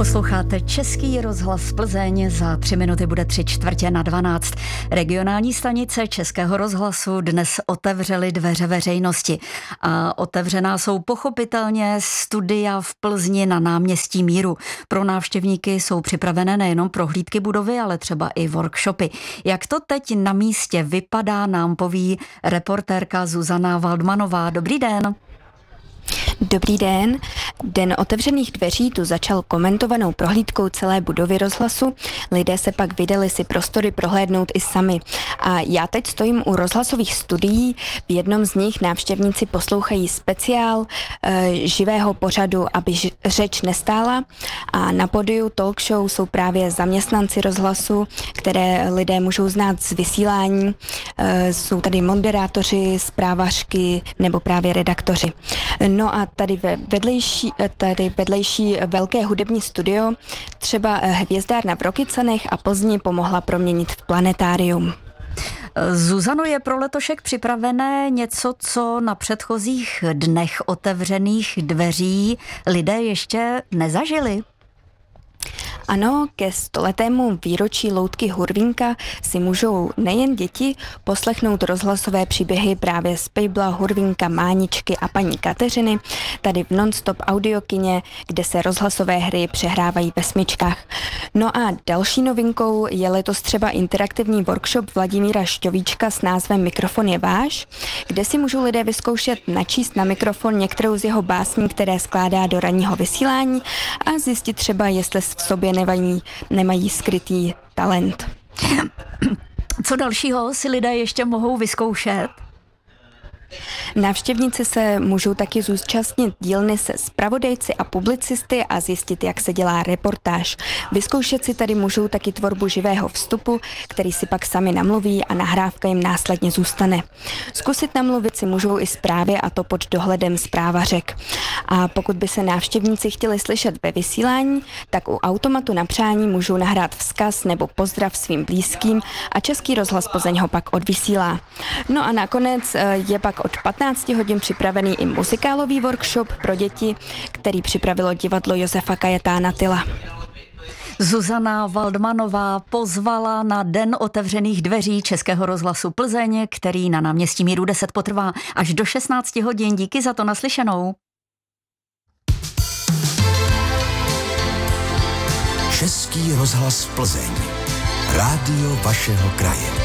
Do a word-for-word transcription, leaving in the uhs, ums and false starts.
Posloucháte Český rozhlas Plzeň, za tři minuty bude tři čtvrtě na dvanáct. Regionální stanice Českého rozhlasu dnes otevřely dveře veřejnosti. A otevřená jsou pochopitelně studia v Plzni na náměstí Míru. Pro návštěvníky jsou připravené nejenom prohlídky budovy, ale třeba i workshopy. Jak to teď na místě vypadá, nám poví reportérka Zuzana Waldmanová. Dobrý den. Dobrý den. Den otevřených dveří tu začal komentovanou prohlídkou celé budovy rozhlasu. Lidé se pak vydali si prostory prohlédnout i sami. A já teď stojím u rozhlasových studií. V jednom z nich návštěvníci poslouchají speciál e, živého pořadu, aby ž- řeč nestála. A na podiu talk show jsou právě zaměstnanci rozhlasu, které lidé můžou znát z vysílání. E, jsou tady moderátoři, zprávařky nebo právě redaktoři. No a tady ve vedlejší, tady vedlejší velké hudební studio, třeba Hvězdárna v Rokycanech a Plzni pomohla proměnit v planetárium. Zuzano, je pro letošek připravené něco, co na předchozích dnech otevřených dveří lidé ještě nezažili? Ano, ke stoletému výročí loutky Hurvínka si můžou nejen děti poslechnout rozhlasové příběhy právě z Pejbla, Hurvínka, Máničky a paní Kateřiny, tady v non-stop audiokině, kde se rozhlasové hry přehrávají ve smyčkách. No a další novinkou je letos třeba interaktivní workshop Vladimíra Šťovíčka s názvem Mikrofon je váš, kde si můžou lidé vyzkoušet načíst na mikrofon některou z jeho básní, které skládá do ranního vysílání, a zjistit třeba, jestli v sobě nemají, nemají skrytý talent. Co dalšího si lidé ještě mohou vyzkoušet? Návštěvníci se můžou taky zúčastnit dílny se zpravodajci a publicisty a zjistit, jak se dělá reportáž. Vyzkoušet si tady můžou taky tvorbu živého vstupu, který si pak sami namluví a nahrávka jim následně zůstane. Zkusit namluvit si můžou i zprávy, a to pod dohledem zprávařek. A pokud by se návštěvníci chtěli slyšet ve vysílání, tak u automatu na přání můžou nahrát vzkaz nebo pozdrav svým blízkým a Český rozhlas Plzeň ho pak odvysílá. No a nakonec je pak od patnácti hodin připravený i muzikálový workshop pro děti, který připravilo divadlo Josefa Kajetána Tyla. Zuzana Waldmanová pozvala na den otevřených dveří Českého rozhlasu Plzeň, který na náměstí Míru deset potrvá až do šestnácti hodin. Díky za to, naslyšenou. Český rozhlas Plzeň. Rádio vašeho kraje.